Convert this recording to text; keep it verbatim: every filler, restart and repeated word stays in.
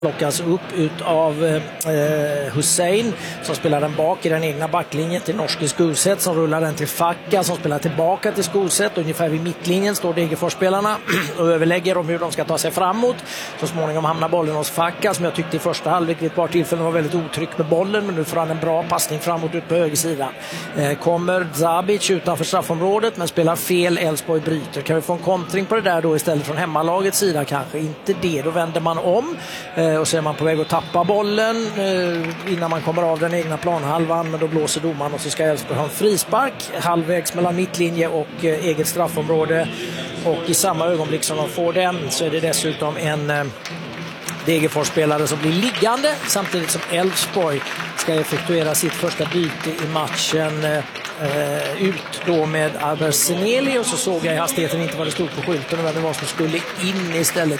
plockas upp ut av eh, Hussein som spelar den bak i den egna backlinjen till norske Skulset som rullar den till Facka som spelar tillbaka till Skulset. Ungefär vid mittlinjen står Degerfors-spelarna och överlägger om hur de ska ta sig framåt. Så småningom hamnar bollen hos Facka som jag tyckte i första halvlek vid ett par tillfällen var väldigt otrygg med bollen, men nu får han en bra passning framåt ut på högersidan. Eh, kommer Zabic utanför straffområdet men spelar fel, Elfsborg bryter. Kan vi få en kontring på det där då istället från hemmalagets sida? Kanske inte det, då vänder man om. Eh, och så är man på väg att tappa bollen eh, innan man kommer av den egna planhalvan, men då blåser domaren och så ska Elfsborg ha en frispark halvvägs mellan mittlinje och eh, eget straffområde, och i samma ögonblick som de får den så är det dessutom en eh, Degerfors-spelare som blir liggande samtidigt som Elfsborg ska effektuera sitt första byte i matchen eh, ut då med Albert Seneli, och så såg jag i hastigheten inte vad det stod på skylten och vad det var som skulle in istället.